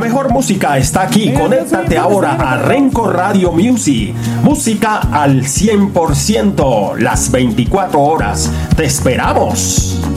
mejor música está aquí. Conéctate ahora a Renco Radio Music. Música al 100%, las 24 horas. ¡Te esperamos!